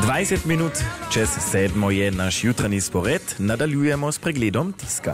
20 minut čez 7 je naš jutranji spored, nadaljujemo s pregledom tiska.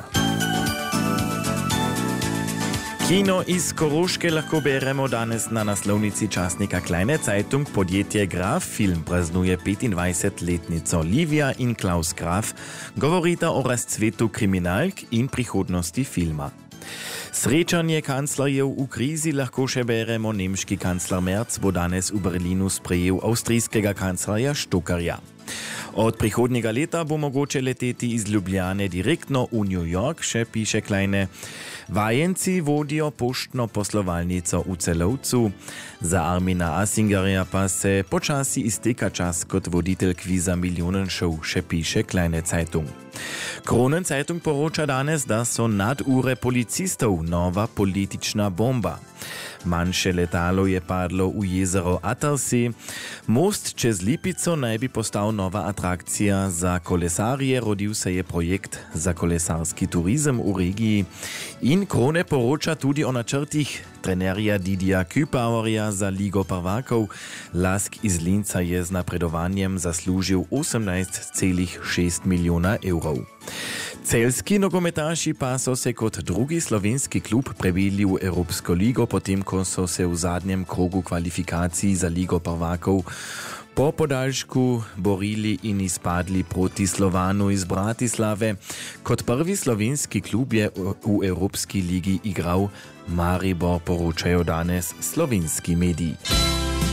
Kino iz Koroške lahko beremo danes na naslovnici časnika Kleine Zeitung. Podjetje Graf Film praznuje 25-letnico. Livia in Klaus Graf govorita o razcvetu kriminalk in prihodnosti filma. Srečanje kanclerjev v krizi lahko še beremo. Nemški kancler Merz bo danes v Berlinu sprejel avstrijskega kanclerja Stockerja. Od prihodnjega leta bo mogoče leteti iz Ljubljane direktno v New York, še piše Kleine. Vajenci vodijo poštno poslovalnico v Celovcu. Za Armina Asingerja pa se počasi izteka čas kot voditelj kviza Millionenshow, še piše Kleine Zeitung. Kronen Zeitung poroča danes, da so nadure policistov nova politična bomba. Manjše letalo je padlo v jezero Attersee. Most čez Lipico naj bi postal nova atrakcija za kolesarje. Rodil se je projekt za kolesarski turizem v regiji. In Krone poroča tudi o načrtih trenerja Didija Kübauerja za Ligo prvakov. Lask iz Linca je z napredovanjem zaslužil 18,6 milijona evrov. Celjski nogometaši pa so se kot drugi slovenski klub prebili v Evropsko ligo, potem ko so se v zadnjem krogu kvalifikacij za Ligo prvakov po podaljšku borili in izpadli proti Slovanu iz Bratislave. Kot prvi slovenski klub je v Evropski ligi igral Maribor, poročajo danes slovenski mediji.